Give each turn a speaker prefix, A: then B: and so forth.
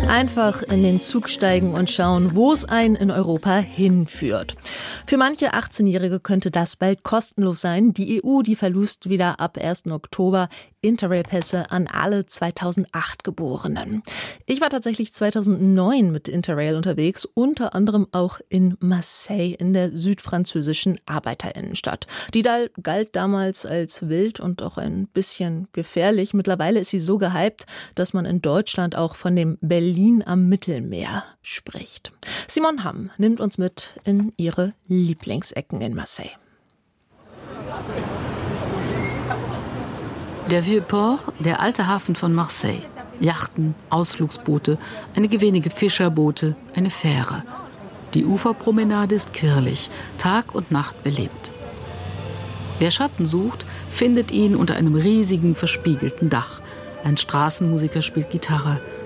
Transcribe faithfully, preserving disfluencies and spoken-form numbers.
A: Einfach in den Zug steigen und schauen, wo es einen in Europa hinführt. Für manche achtzehnjährige könnte das bald kostenlos sein. Die E U, die verlost wieder ab ersten Oktober Interrail-Pässe an alle zweitausendacht Geborenen. Ich war tatsächlich zweitausendneun mit Interrail unterwegs, unter anderem auch in Marseille in der südfranzösischen Arbeiterinnenstadt. Die galt damals als wild und auch ein bisschen gefährlich. Mittlerweile ist sie so gehypt, dass man in Deutschland auch von dem Berlin am Mittelmeer spricht. Simon Hamm nimmt uns mit in ihre Lieblingsecken in Marseille.
B: Der Vieux-Port, der alte Hafen von Marseille. Yachten, Ausflugsboote, einige wenige Fischerboote, eine Fähre. Die Uferpromenade ist quirlig, Tag und Nacht belebt. Wer Schatten sucht, findet ihn unter einem riesigen, verspiegelten Dach. Ein Straßenmusiker spielt Gitarre.